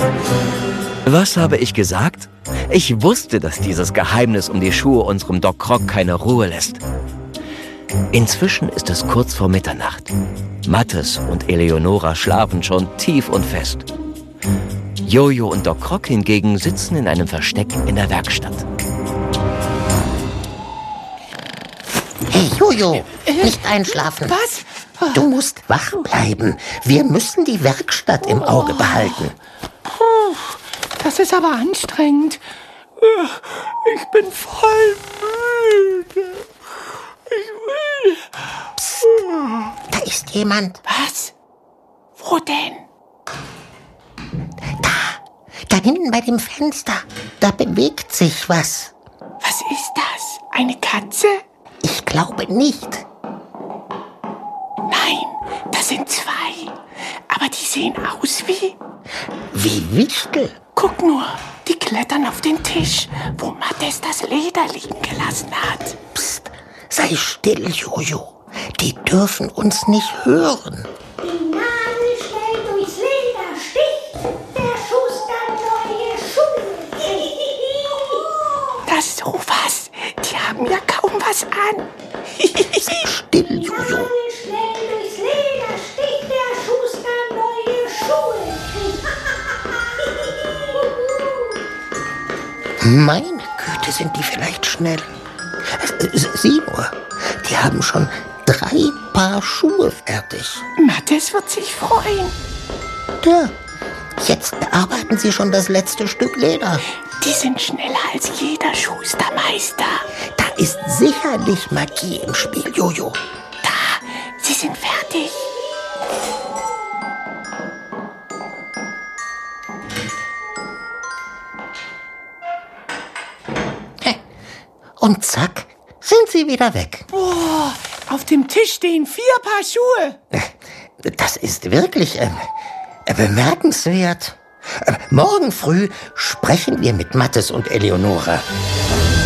Was habe ich gesagt? Ich wusste, dass dieses Geheimnis um die Schuhe unserem Doc Croc keine Ruhe lässt. Inzwischen ist es kurz vor Mitternacht. Mathis und Eleonora schlafen schon tief und fest. Jojo und Doc Croc hingegen sitzen in einem Versteck in der Werkstatt. Hey Jojo, nicht einschlafen. Was? Du musst wach bleiben. Wir müssen die Werkstatt im Auge behalten. Das ist aber anstrengend. Ich bin voll müde. Ich will... Psst, da ist jemand. Was? Wo denn? Da hinten bei dem Fenster. Da bewegt sich was. Was ist das? Eine Katze? Ich glaube nicht. Nein, das sind zwei. Aber die sehen aus wie... Wie Wichtel. Guck nur, die klettern auf den Tisch, wo Mathis das Leder liegen gelassen hat. Psst, sei still, Jojo. Die dürfen uns nicht hören. Die Nadel schnell durchs Leder sticht, der Schuster neue Schuhe. Das ist sowas. Die haben ja kaum was an. Still, Jojo. Nadel schnell durchs Leder sticht, der Schuster neue Schuhe. Meine Güte, sind die vielleicht schnell. Sieh nur, die haben schon 3 Paar Schuhe fertig. Mathis wird sich freuen. Ja, jetzt bearbeiten sie schon das letzte Stück Leder. Die sind schneller als jeder Schustermeister. Da ist sicherlich Magie im Spiel, Jojo. Da, sie sind fertig. Und zack, sind sie wieder weg. Boah, auf dem Tisch stehen 4 Paar Schuhe. Das ist wirklich bemerkenswert. Morgen früh sprechen wir mit Mathis und Eleonora.